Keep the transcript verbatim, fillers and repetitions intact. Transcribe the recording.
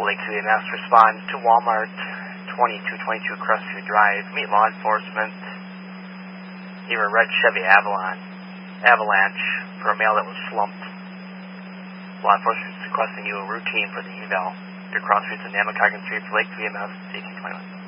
Lakeview E M S, respond to Walmart twenty-two twenty-two Crestview Drive. Meet law enforcement near a red Chevy Avalon, Avalanche for a male that was slumped. Law enforcement is requesting you a routine for the eval. Your cross streets in Namakagon Street for Lakeview E M S, eighteen twenty-one.